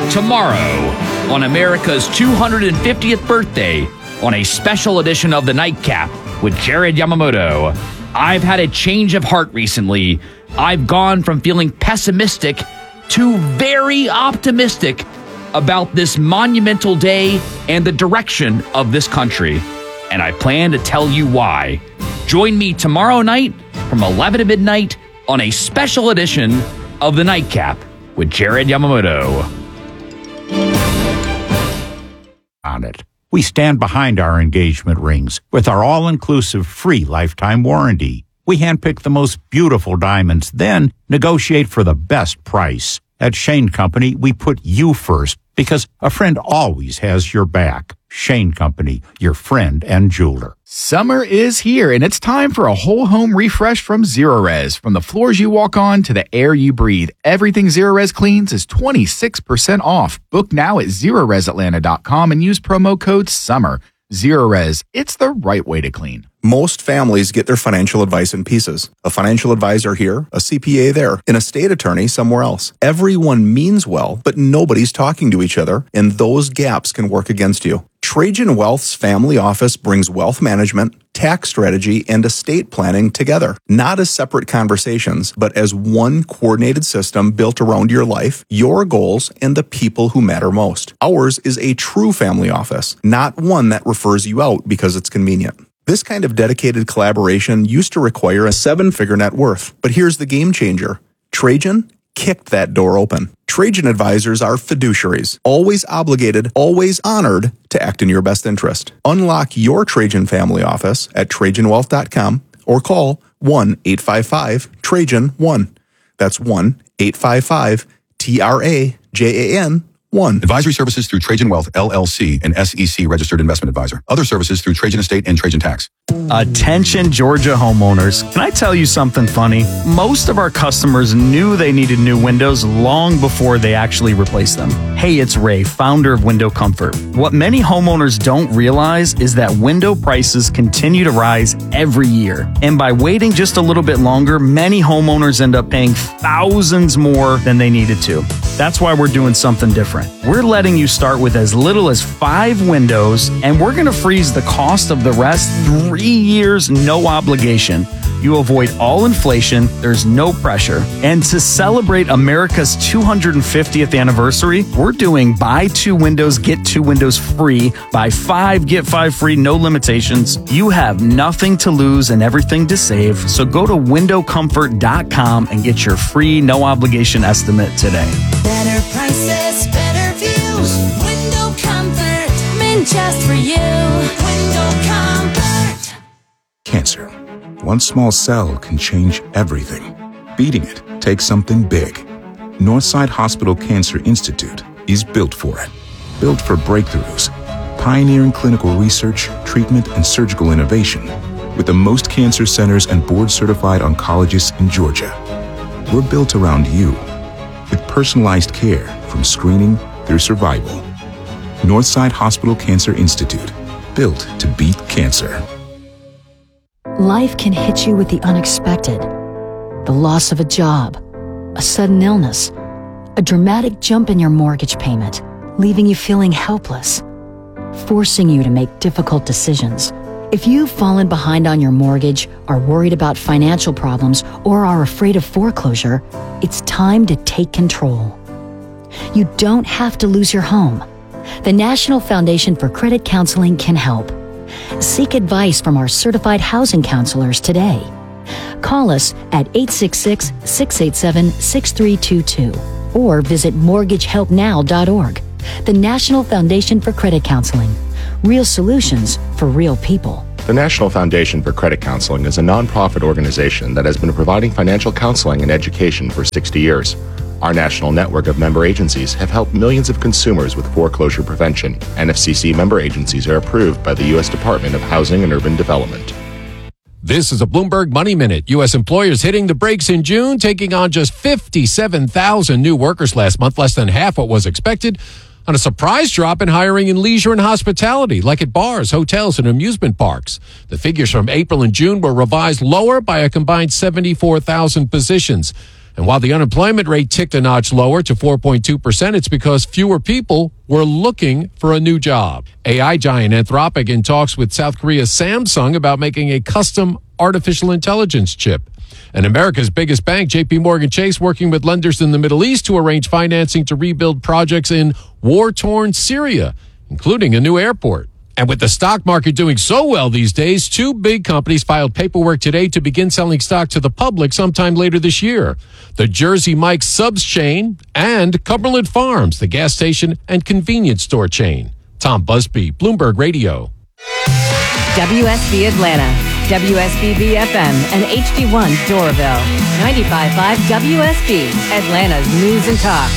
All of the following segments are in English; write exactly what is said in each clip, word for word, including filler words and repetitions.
Tomorrow, on America's two hundred fiftieth birthday, on a special edition of The Nightcap with Jared Yamamoto. I've had a change of heart recently. I've gone from feeling pessimistic to very optimistic about this monumental day and the direction of this country. And I plan to tell you why. Join me tomorrow night from eleven to midnight on a special edition of The Nightcap with Jared Yamamoto. On it. We stand behind our engagement rings with our all-inclusive free lifetime warranty. We handpick the most beautiful diamonds, then negotiate for the best price. At Shane Company, we put you first because a friend always has your back. Shane Company, your friend and jeweler. Summer is here, and it's time for a whole home refresh from Zerorez. From the floors you walk on to the air you breathe, everything Zerorez cleans is twenty-six percent off. Book now at Zerorez Atlanta dot com and use promo code SUMMER. Zerorez, it's the right way to clean. Most families get their financial advice in pieces. A financial advisor here, a C P A there, an estate attorney somewhere else. Everyone means well, but nobody's talking to each other, and those gaps can work against you. Trajan Wealth's family office brings wealth management, tax strategy, and estate planning together, not as separate conversations, but as one coordinated system built around your life, your goals, and the people who matter most. Ours is a true family office, not one that refers you out because it's convenient. This kind of dedicated collaboration used to require a seven-figure net worth, but here's the game changer. Trajan kicked that door open. Trajan advisors are fiduciaries, always obligated, always honored to act in your best interest. Unlock your Trajan family office at Trajan Wealth dot com or call one eight five five Trajan one. That's one eight five five T R A J A N one. Advisory services through Trajan Wealth, L L C, an S E C registered investment advisor. Other services through Trajan Estate and Trajan Tax. Attention, Georgia homeowners. Can I tell you something funny? Most of our customers knew they needed new windows long before they actually replaced them. Hey, it's Ray, founder of Window Comfort. What many homeowners don't realize is that window prices continue to rise every year. And by waiting just a little bit longer, many homeowners end up paying thousands more than they needed to. That's why we're doing something different. We're letting you start with as little as five windows, and we're going to freeze the cost of the rest three years, no obligation. You avoid all inflation, there's no pressure. And to celebrate America's two hundred fiftieth anniversary, we're doing buy two windows, get two windows free, buy five, get five free, no limitations. You have nothing to lose and everything to save, so go to window comfort dot com and get your free, no obligation estimate today. Better prices, better views, Window Comfort, meant just for you. Window Comfort. Cancer. One small cell can change everything. Beating it takes something big. Northside Hospital Cancer Institute is built for it. Built for breakthroughs, pioneering clinical research, treatment, and surgical innovation, with the most cancer centers and board-certified oncologists in Georgia. We're built around you, with personalized care from screening through survival. Northside Hospital Cancer Institute, built to beat cancer. Life can hit you with the unexpected. The loss of a job, a sudden illness, a dramatic jump in your mortgage payment, leaving you feeling helpless, forcing you to make difficult decisions. If you've fallen behind on your mortgage, are worried about financial problems, or are afraid of foreclosure, it's time to take control. You don't have to lose your home. The National Foundation for Credit Counseling can help. Seek advice from our certified housing counselors today. Call us at eight six six, six eight seven, six three two two or visit mortgage help now dot org. The National Foundation for Credit Counseling. Real solutions for real people. The National Foundation for Credit Counseling is a nonprofit organization that has been providing financial counseling and education for sixty years. Our national network of member agencies have helped millions of consumers with foreclosure prevention. N F C C member agencies are approved by the U S Department of Housing and Urban Development. This is a Bloomberg Money Minute. U S employers hitting the brakes in June, taking on just fifty-seven thousand new workers last month, less than half what was expected, on a surprise drop in hiring in leisure and hospitality, like at bars, hotels, and amusement parks. The figures from April and June were revised lower by a combined seventy-four thousand positions. And while the unemployment rate ticked a notch lower to four point two percent, it's because fewer people were looking for a new job. A I giant Anthropic in talks with South Korea's Samsung about making a custom artificial intelligence chip. And America's biggest bank, J P Morgan Chase, working with lenders in the Middle East to arrange financing to rebuild projects in war-torn Syria, including a new airport. And with the stock market doing so well these days, two big companies filed paperwork today to begin selling stock to the public sometime later this year. The Jersey Mike's Subs chain and Cumberland Farms, the gas station and convenience store chain. Tom Busby, Bloomberg Radio. W S B Atlanta, W S B B F M, and H D one Doraville. ninety-five point five W S B, Atlanta's News and Talk.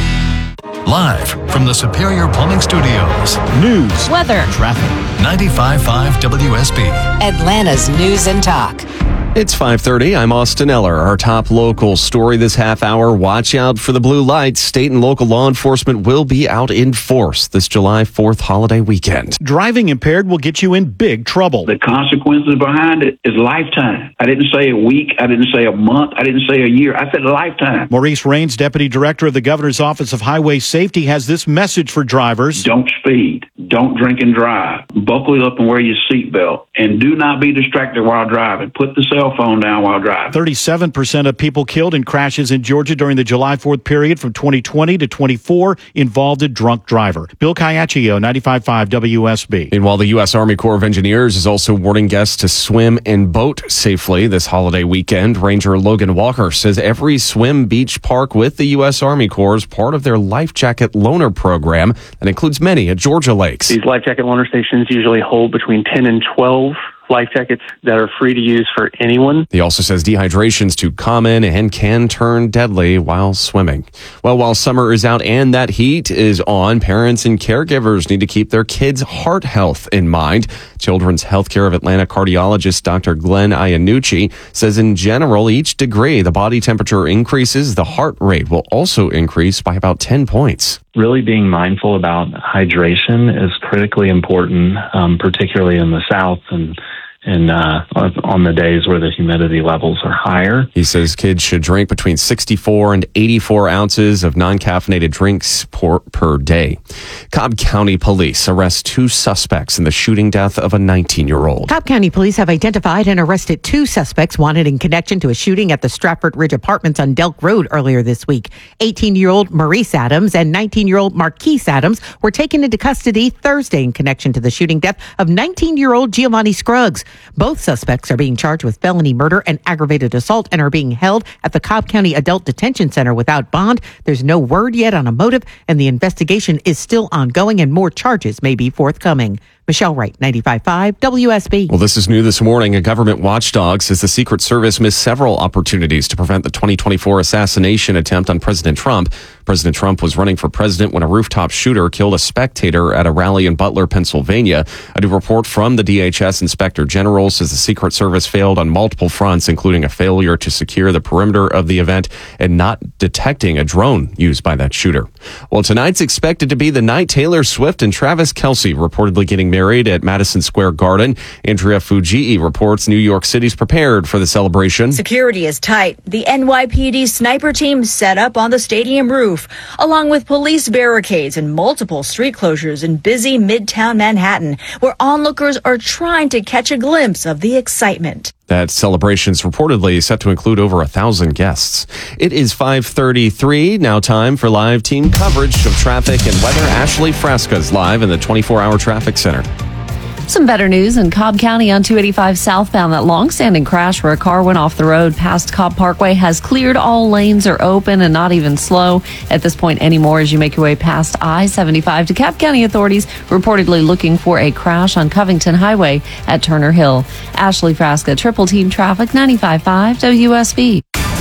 Live from the Superior Plumbing Studios. News, weather, traffic. ninety-five point five W S B. Atlanta's News and Talk. It's five thirty. I'm Austin Eller. Our top local story this half hour. Watch out for the blue lights. State and local law enforcement will be out in force this July fourth holiday weekend. Driving impaired will get you in big trouble. The consequences behind it is lifetime. I didn't say a week. I didn't say a month. I didn't say a year. I said a lifetime. Maurice Rains, Deputy Director of the Governor's Office of Highway Safety, has this message for drivers. Don't speed. Don't drink and drive. Buckle up and wear your seatbelt. And do not be distracted while driving. Put the cell phone down while driving. thirty-seven percent of people killed in crashes in Georgia during the July fourth period from twenty twenty to twenty-four involved a drunk driver. Bill Caiaccio, ninety-five point five W S B. Meanwhile, the U S Army Corps of Engineers is also warning guests to swim and boat safely this holiday weekend. Ranger Logan Walker says every swim beach park with the U S Army Corps is part of their Life Jacket Loaner program that includes many at Georgia lakes. These Life Jacket Loaner stations usually hold between ten and twelve life jackets that are free to use for anyone. He also says dehydration's too common and can turn deadly while swimming. Well, while summer is out and that heat is on, parents and caregivers need to keep their kids' heart health in mind. Children's Healthcare of Atlanta cardiologist Doctor Glenn Iannucci says in general, each degree the body temperature increases, the heart rate will also increase by about ten points. Really being mindful about hydration is critically important, um, particularly in the South and and uh, on the days where the humidity levels are higher. He says kids should drink between sixty-four and eighty-four ounces of non-caffeinated drinks per, per day. Cobb County Police arrest two suspects in the shooting death of a nineteen-year-old. Cobb County Police have identified and arrested two suspects wanted in connection to a shooting at the Stratford Ridge Apartments on Delk Road earlier this week. eighteen-year-old Maurice Adams and nineteen-year-old Marquise Adams were taken into custody Thursday in connection to the shooting death of nineteen-year-old Giovanni Scruggs. Both suspects are being charged with felony murder and aggravated assault and are being held at the Cobb County Adult Detention Center without bond. There's no word yet on a motive, and the investigation is still ongoing, and more charges may be forthcoming. Michelle Wright, ninety-five point five W S B. Well, this is new this morning. A government watchdog says the Secret Service missed several opportunities to prevent the twenty twenty-four assassination attempt on President Trump. President Trump was running for president when a rooftop shooter killed a spectator at a rally in Butler, Pennsylvania. A new report from the D H S Inspector General says the Secret Service failed on multiple fronts, including a failure to secure the perimeter of the event and not detecting a drone used by that shooter. Well, tonight's expected to be the night Taylor Swift and Travis Kelce reportedly getting married married at Madison Square Garden. Andrea Fujii reports New York City's prepared for the celebration. Security is tight. The N Y P D sniper team set up on the stadium roof, along with police barricades and multiple street closures in busy Midtown Manhattan, where onlookers are trying to catch a glimpse of the excitement. That celebration's reportedly set to include over a thousand guests. It is five thirty-three. Now time for live team coverage of traffic and weather. Ashley Frasca's live in the twenty-four hour traffic center. Some better news in Cobb County on two eighty-five southbound. That long-standing crash where a car went off the road past Cobb Parkway has cleared. All lanes are open and not even slow at this point anymore as you make your way past I seventy-five to Cobb County authorities reportedly looking for a crash on Covington Highway at Turner Hill. Ashley Frasca, Triple Team Traffic, ninety-five point five W S B.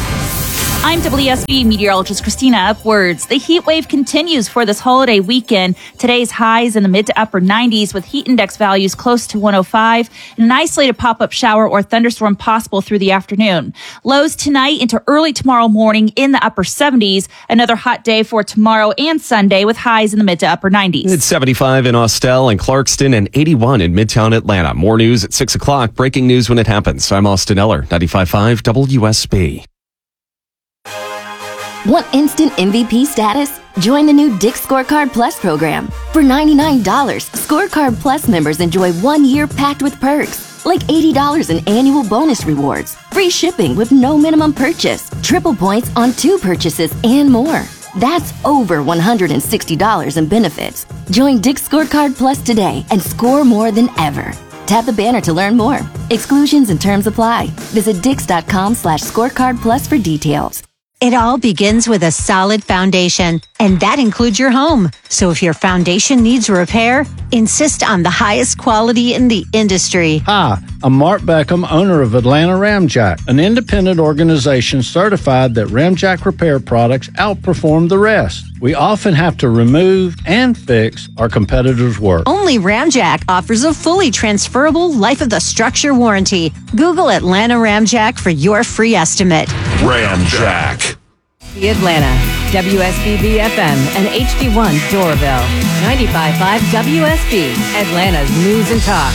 I'm W S B meteorologist Christina Upwards. The heat wave continues for this holiday weekend. Today's highs in the mid to upper nineties with heat index values close to one oh five and an isolated pop-up shower or thunderstorm possible through the afternoon. Lows tonight into early tomorrow morning in the upper seventies. Another hot day for tomorrow and Sunday with highs in the mid to upper nineties. It's seventy-five in Austell and Clarkston and eighty-one in Midtown Atlanta. More news at six o'clock. Breaking news when it happens. I'm Austin Eller, ninety-five point five W S B. Want instant M V P status? Join the new Dick's Scorecard Plus program. For ninety-nine dollars, Scorecard Plus members enjoy one year packed with perks, like eighty dollars in annual bonus rewards, free shipping with no minimum purchase, triple points on two purchases, and more. That's over one hundred sixty dollars in benefits. Join Dick's Scorecard Plus today and score more than ever. Tap the banner to learn more. Exclusions and terms apply. Visit dix.com slash scorecard plus for details. It all begins with a solid foundation, and that includes your home. So if your foundation needs repair, insist on the highest quality in the industry. Hi, I'm Mark Beckham, owner of Atlanta Ramjack, an independent organization certified that Ramjack repair products outperform the rest. We often have to remove and fix our competitors' work. Only Ramjack offers a fully transferable life of the structure warranty. Google Atlanta Ramjack for your free estimate. Ramjack. The Atlanta, W S B B F M and H D one Doraville, ninety-five point five W S B, Atlanta's News and Talk.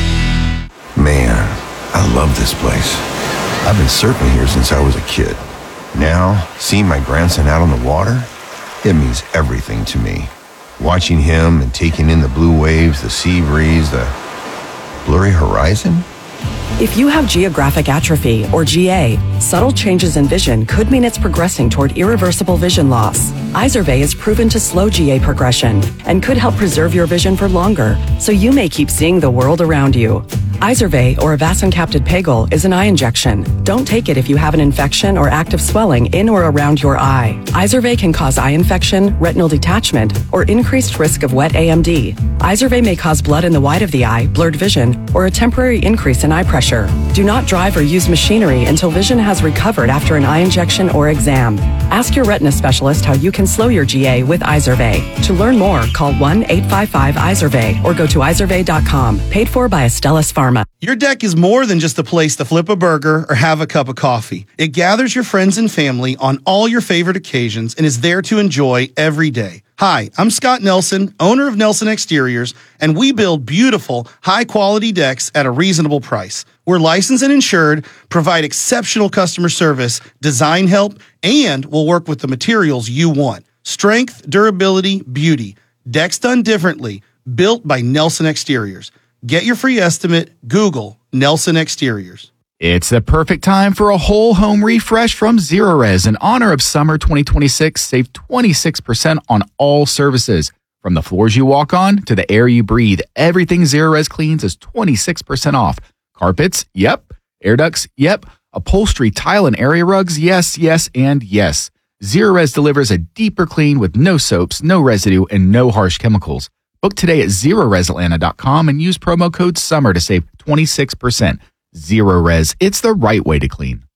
Man, I love this place. I've been surfing here since I was a kid. Now, seeing my grandson out on the water, it means everything to me. Watching him and taking in the blue waves, the sea breeze, the blurry horizon. If you have geographic atrophy, or G A, subtle changes in vision could mean it's progressing toward irreversible vision loss. Izervay is proven to slow G A progression and could help preserve your vision for longer, so you may keep seeing the world around you. Izervay, or avacincaptad pegol, is an eye injection. Don't take it if you have an infection or active swelling in or around your eye. Izervay can cause eye infection, retinal detachment, or increased risk of wet A M D. Izervay may cause blood in the white of the eye, blurred vision, or a temporary increase in eye pressure. Do not drive or use machinery until vision has recovered after an eye injection or exam. Ask your retina specialist how you can slow your G A with Izervay. To learn more, call one eight five five Izervay or go to izervay dot com. Paid for by Astellas Pharma. Your deck is more than just a place to flip a burger or have a cup of coffee. It gathers your friends and family on all your favorite occasions and is there to enjoy every day. Hi, I'm Scott Nelson, owner of Nelson Exteriors, and we build beautiful, high-quality decks at a reasonable price. We're licensed and insured, provide exceptional customer service, design help, and we'll work with the materials you want. Strength, durability, beauty. Decks done differently. Built by Nelson Exteriors. Get your free estimate. Google Nelson Exteriors. It's the perfect time for a whole home refresh from Zerorez. In honor of summer twenty twenty-six, save twenty-six percent on all services. From the floors you walk on to the air you breathe, everything Zerorez cleans is twenty-six percent off. Carpets? Yep. Air ducts? Yep. Upholstery, tile, and area rugs? Yes, yes, and yes. Zerorez delivers a deeper clean with no soaps, no residue, and no harsh chemicals. Book today at zerorez atlanta dot com and use promo code SUMMER to save twenty-six percent. Zerorez, it's the right way to clean.